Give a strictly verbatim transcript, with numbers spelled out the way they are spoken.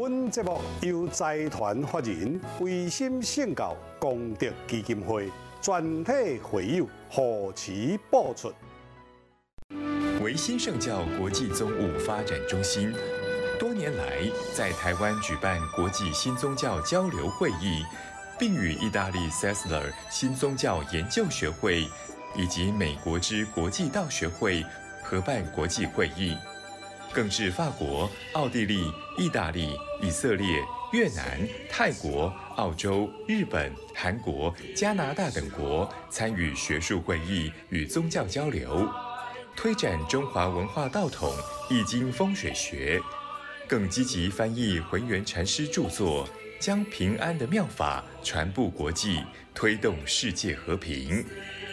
本节目由财团法人维心圣教功德基金会全体会友护持播出。 维新圣教国际宗务发展中心多年来在台湾举办国际新宗教交流会议，并与意大利 Sessler 新宗教研究学会以及美国之国际道学会合办国际会议，更至法国、奥地利、意大利、以色列、越南、泰国、澳洲、日本、韩国、加拿大等国参与学术会议与宗教交流，推展中华文化道统、易经风水学，更积极翻译浑元禅师著作，将平安的妙法传布国际，推动世界和平。